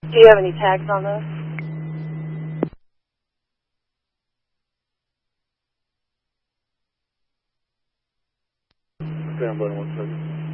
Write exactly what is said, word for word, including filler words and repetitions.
Do you have any tags on this? Stand by one second.